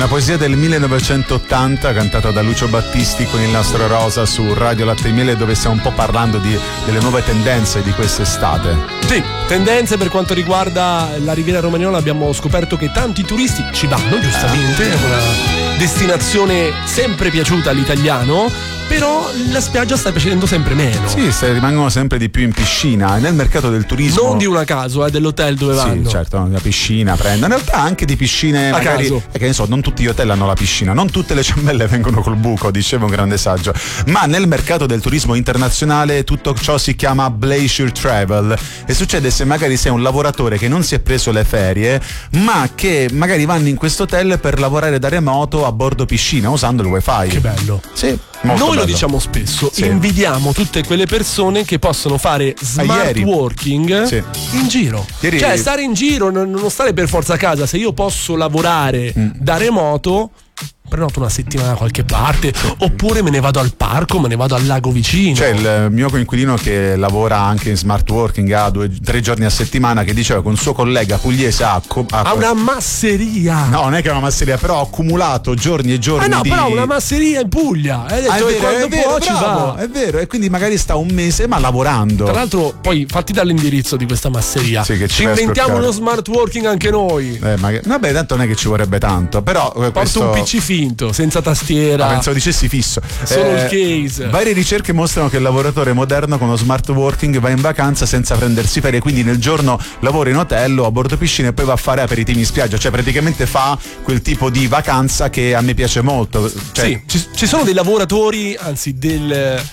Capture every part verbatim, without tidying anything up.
Una poesia del millenovecentottanta cantata da Lucio Battisti con il nastro rosa su Radio Latte e Miele, dove stiamo un po' parlando di, delle nuove tendenze di quest'estate. Sì, tendenze per quanto riguarda la Riviera Romagnola. Abbiamo scoperto che tanti turisti ci vanno, giustamente, è una destinazione sempre piaciuta all'italiano, però la spiaggia sta piacendo sempre meno. Sì, se rimangono sempre di più in piscina. Nel mercato del turismo, non di una caso, eh, dell'hotel dove vanno. Sì, certo, la piscina prendono. In realtà anche di piscine a magari, caso. Che ne so, non tutti gli hotel hanno la piscina, non tutte le ciambelle vengono col buco, diceva un grande saggio. Ma nel mercato del turismo internazionale tutto ciò si chiama leisure travel, e succede se magari sei un lavoratore che non si è preso le ferie, ma che magari vanno in questo hotel per lavorare da remoto a bordo piscina usando il wifi. Che bello. Sì. Molto Noi bello. Lo diciamo spesso, sì. invidiamo tutte quelle persone che possono fare smart working sì. in giro. Ieri... Cioè stare in giro, non, non stare per forza a casa. Se io posso lavorare mm. da remoto, prenoto una settimana da qualche parte, oppure me ne vado al parco, me ne vado al lago vicino. C'è il mio coinquilino che lavora anche in smart working, ha due, tre giorni a settimana, che diceva con un suo collega pugliese ha, ha, ha una masseria. No, non è che è una masseria, però ha accumulato giorni e giorni. Ah no, di... però una masseria in Puglia. Hai detto ah, che vero, quando vero, può bravo, ci va. È vero, e quindi magari sta un mese ma lavorando. Tra l'altro, poi fatti dall'indirizzo di questa masseria. Sì, che ci ci inventiamo uno smart working anche noi. Eh, ma... Vabbè, tanto non è che ci vorrebbe tanto, però porto questo... un P C finto, senza tastiera. Ah, pensavo dicessi fisso. Solo eh, il case. Varie ricerche mostrano che il lavoratore moderno con lo smart working va in vacanza senza prendersi ferie, quindi nel giorno lavora in hotel o a bordo piscina e poi va a fare aperitivi in spiaggia, cioè praticamente fa quel tipo di vacanza che a me piace molto. Cioè... Sì, ci, ci sono dei lavoratori, anzi del,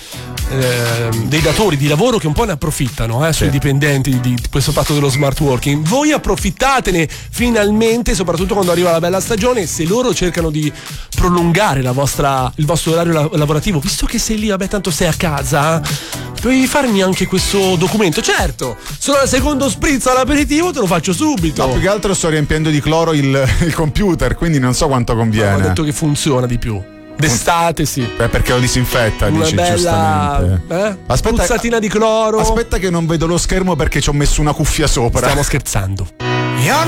eh, dei datori di lavoro che un po' ne approfittano eh, sui sì. dipendenti di questo fatto dello smart working. Voi approfittatene finalmente, soprattutto quando arriva la bella stagione, se loro cercano di prolungare la vostra, il vostro orario lavorativo, visto che sei lì, vabbè, tanto sei a casa, puoi farmi anche questo documento. Certo, sono al secondo spritz all'aperitivo, te lo faccio subito. No, più che altro sto riempiendo di cloro il, il computer, quindi non so quanto conviene. No, ho detto che funziona di più. D'estate sì. Beh, perché lo disinfetta, una dici, bella giustamente. eh? Aspetta, puzzatina di cloro. Aspetta che non vedo lo schermo perché ci ho messo una cuffia sopra. Stiamo scherzando.